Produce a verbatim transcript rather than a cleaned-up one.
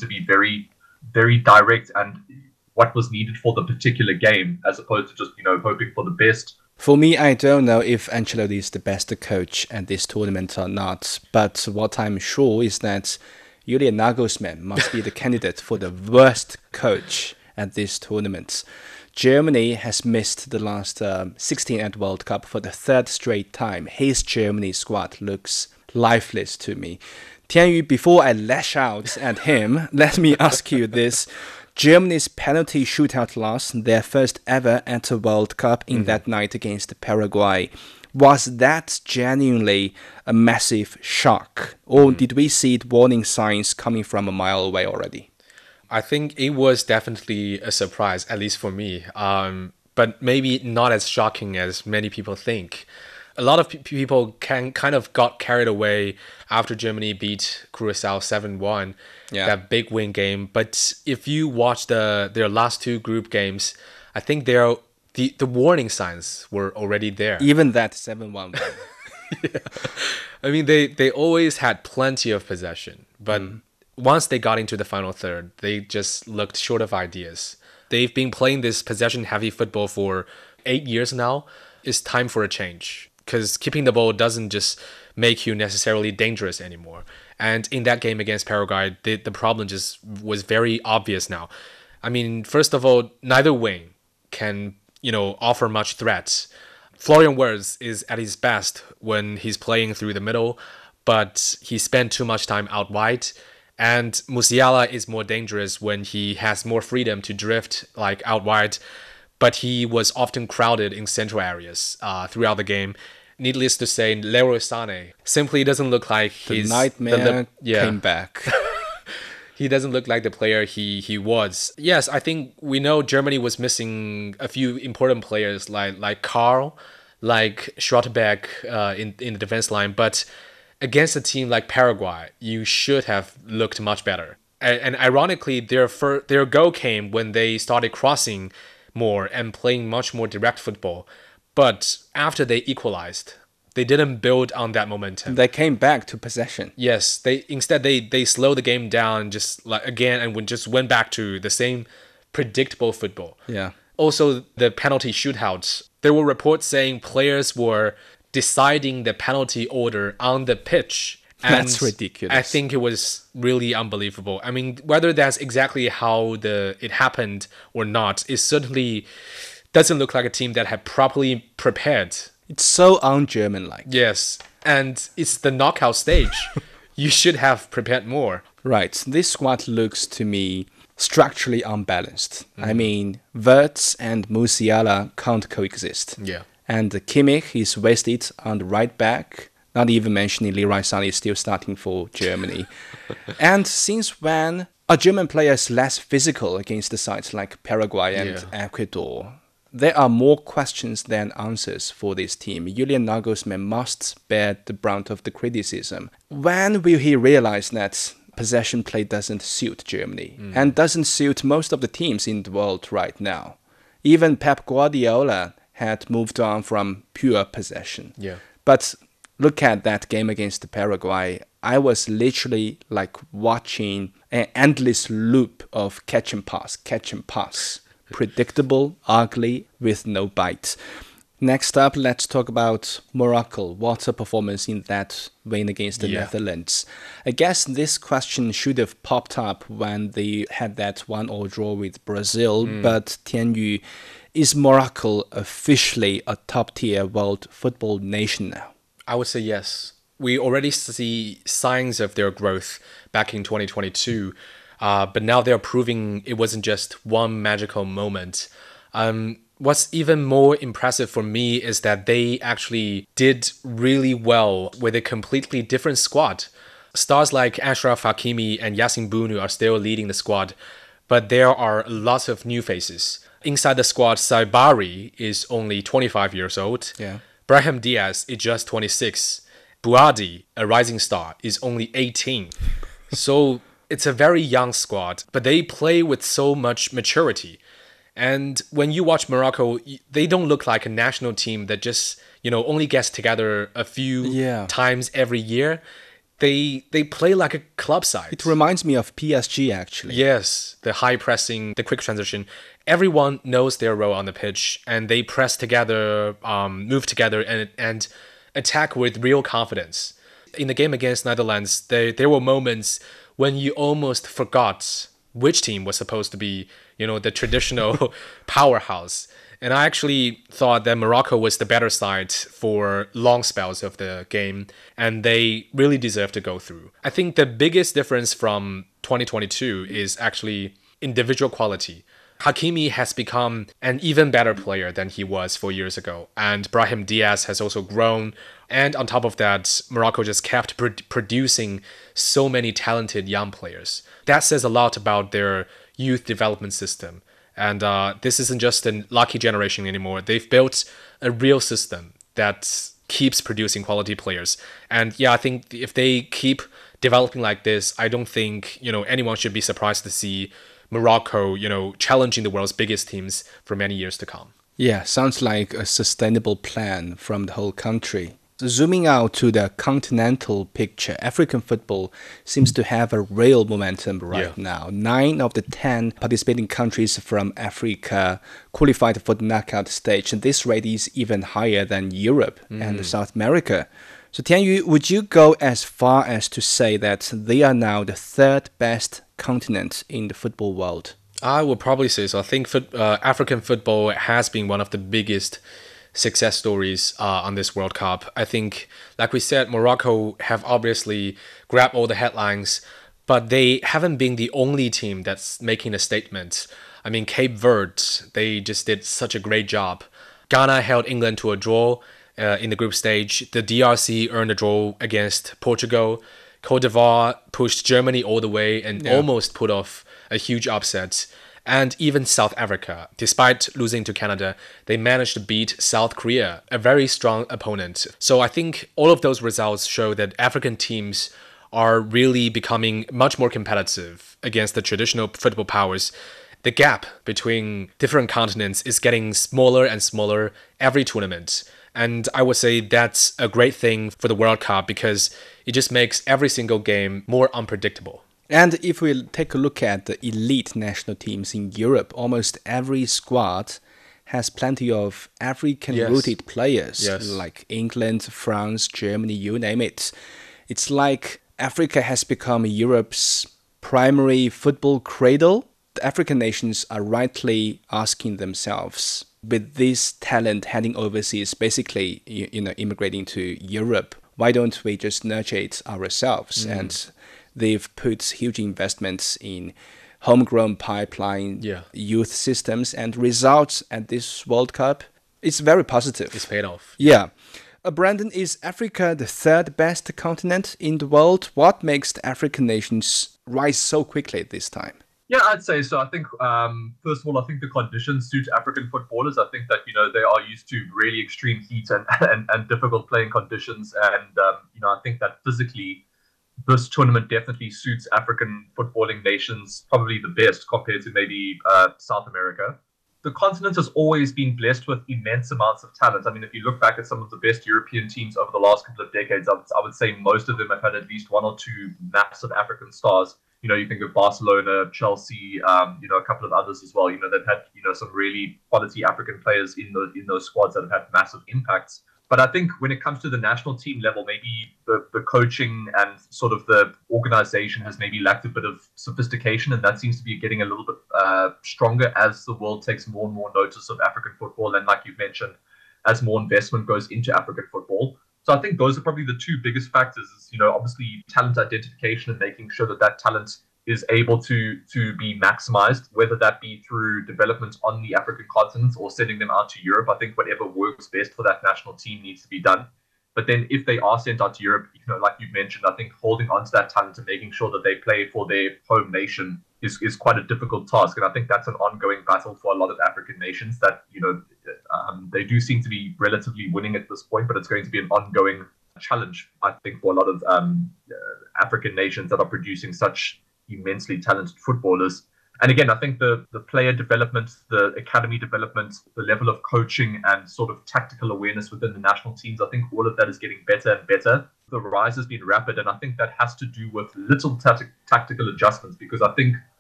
to be very, very direct and what was needed for the particular game, as opposed to just, you know, hoping for the best. For me, I don't know if Ancelotti is the best coach at this tournament or not, but what I'm sure is that Julian Nagelsmann must be the candidate for the worst coach at this tournament. Germany has missed the last um, sixteen at World Cup for the third straight time. His Germany squad looks lifeless to me. Tianyu, before I lash out at him, let me ask you this. Germany's penalty shootout loss, their first ever at a World Cup in mm-hmm. that night against Paraguay. Was that genuinely a massive shock? Or mm-hmm. did we see warning signs coming from a mile away already? I think it was definitely a surprise, at least for me. Um, but maybe not as shocking as many people think. A lot of pe- people can kind of got carried away after Germany beat Curacao seven one, yeah. that big win game. But if you watch the their last two group games, I think they're, the, the warning signs were already there. Even that seven one win. Yeah. I mean, they, they always had plenty of possession. But mm. once they got into the final third, they just looked short of ideas. They've been playing this possession-heavy football for eight years now. It's time for a change. Because keeping the ball doesn't just make you necessarily dangerous anymore. And in that game against Paraguay, the, the problem just was very obvious now. I mean, first of all, neither wing can, you know, offer much threats. Florian Wirtz is at his best when he's playing through the middle, but he spent too much time out wide. And Musiala is more dangerous when he has more freedom to drift like out wide. But he was often crowded in central areas uh, throughout the game. Needless to say, Leroy Sané simply doesn't look like the he's... nightmare the nightmare yeah. came back. He doesn't look like the player he, he was. Yes, I think we know Germany was missing a few important players like like Karl, like Schlotterbeck uh, in, in the defense line. But against a team like Paraguay, you should have looked much better. And, and ironically, their, fir- their goal came when they started crossing more and playing much more direct football. But after they equalized, they didn't build on that momentum. They came back to possession. Yes, they instead they they slowed the game down just like again and just went back to the same predictable football. Yeah. Also, the penalty shootouts. There were reports saying players were deciding the penalty order on the pitch. And that's ridiculous. I think it was really unbelievable. I mean, whether that's exactly how the it happened or not, it certainly doesn't look like a team that had properly prepared. It's so un-German-like. Yes, and it's the knockout stage. You should have prepared more. Right. This squad looks to me structurally unbalanced. Mm. I mean, Wirtz and Musiala can't coexist. Yeah. And Kimmich is wasted on the right back. Not even mentioning Leroy Sané is still starting for Germany. And since when are German players less physical against the sides like Paraguay and yeah. Ecuador? There are more questions than answers for this team. Julian Nagelsmann must bear the brunt of the criticism. When will he realize that possession play doesn't suit Germany mm. and doesn't suit most of the teams in the world right now? Even Pep Guardiola had moved on from pure possession. Yeah. But look at that game against Paraguay. I was literally like watching an endless loop of catch and pass, catch and pass. Predictable, ugly, with no bite. Next up, let's talk about Morocco. What a performance in that win against the yeah. Netherlands. I guess this question should have popped up when they had that one-all draw with Brazil, mm. but Tianyu, is Morocco officially a top-tier world football nation now? I would say yes. We already see signs of their growth back in twenty twenty-two. Uh, but now they're proving it wasn't just one magical moment. Um, what's even more impressive for me is that they actually did really well with a completely different squad. Stars like Achraf Hakimi and Yassine Bounou are still leading the squad, but there are lots of new faces. Inside the squad, Saibari is only twenty-five years old. Yeah. Brahim Diaz is just twenty-six. Bouadi, a rising star, is only eighteen. So it's a very young squad, but they play with so much maturity. And when you watch Morocco, they don't look like a national team that just, you know, only gets together a few yeah. times every year. they they play like a club side. It reminds me of P S G, actually. Yes, the high pressing, the quick transition. Everyone knows their role on the pitch, and they press together, um, move together, and and attack with real confidence. In the game against Netherlands, there there were moments when you almost forgot which team was supposed to be, you know, the traditional powerhouse. And I actually thought that Morocco was the better side for long spells of the game, and they really deserve to go through. I think the biggest difference from twenty twenty-two is actually individual quality. Hakimi has become an even better player than he was four years ago, and Brahim Diaz has also grown. And on top of that, Morocco just kept pro- producing so many talented young players. That says a lot about their youth development system. And uh, this isn't just a lucky generation anymore. They've built a real system that keeps producing quality players. And yeah, I think if they keep developing like this, I don't think, you know, anyone should be surprised to see Morocco, you know, challenging the world's biggest teams for many years to come. Yeah, sounds like a sustainable plan from the whole country. Zooming out to the continental picture, African football seems to have a real momentum right Yeah. now. Nine of the ten participating countries from Africa qualified for the knockout stage, and this rate is even higher than Europe and South America. So Tianyu, would you go as far as to say that they are now the third best continent in the football world? I would probably say so. I think foot, uh, African football has been one of the biggest success stories uh, on this World Cup. I think, like we said, Morocco have obviously grabbed all the headlines, but they haven't been the only team that's making a statement. I mean, Cape Verde, they just did such a great job. Ghana held England to a draw uh, in the group stage. The D R C earned a draw against Portugal. Cote d'Ivoire pushed Germany all the way and Yeah. almost put off a huge upset. And even South Africa, despite losing to Canada, they managed to beat South Korea, a very strong opponent. So I think all of those results show that African teams are really becoming much more competitive against the traditional football powers. The gap between different continents is getting smaller and smaller every tournament. And I would say that's a great thing for the World Cup because it just makes every single game more unpredictable. And if we take a look at the elite national teams in Europe, almost every squad has plenty of African-rooted players, Yes. like England, France, Germany, you name it. It's like Africa has become Europe's primary football cradle. The African nations are rightly asking themselves, with this talent heading overseas, basically, you, you know, immigrating to Europe, why don't we just nurture it ourselves? Mm. And they've put huge investments in homegrown pipeline, Yeah. youth systems, and results at this World Cup. It's very positive. It's paid off. Yeah. Uh, Brandon, is Africa the third best continent in the world? What makes the African nations rise so quickly this time? Yeah, I'd say so. I think, um, first of all, I think the conditions suit African footballers. I think that, you know, they are used to really extreme heat and, and, and difficult playing conditions. And, um, you know, I think that physically, this tournament definitely suits African footballing nations probably the best compared to maybe uh, South America. The continent has always been blessed with immense amounts of talent. I mean, if you look back at some of the best European teams over the last couple of decades, I would, I would say most of them have had at least one or two massive African stars. You know, you think of Barcelona, Chelsea, um, you know, a couple of others as well. You know, they've had, you know, some really quality African players in those in those squads that have had massive impacts. But I think when it comes to the national team level, maybe the, the coaching and sort of the organization has maybe lacked a bit of sophistication, and that seems to be getting a little bit uh, stronger as the world takes more and more notice of African football. And like you've mentioned, as more investment goes into African football. So I think those are probably the two biggest factors, is, you know, obviously talent identification and making sure that that talent is able to to be maximized, whether that be through development on the African continent or sending them out to Europe. I think whatever works best for that national team needs to be done. But then if they are sent out to Europe, you know, like you've mentioned, I think holding on to that talent and making sure that they play for their home nation is, is quite a difficult task. And I think that's an ongoing battle for a lot of African nations that, you know, um, they do seem to be relatively winning at this point, but it's going to be an ongoing challenge, I think, for a lot of um, uh, African nations that are producing such immensely talented footballers. and again, I think the the player development, the academy development, the level of coaching and sort of tactical awareness within the national teams, I think all of that is getting better and better. The rise has been rapid, and I think that has to do with little tactic, tactical adjustments, because I think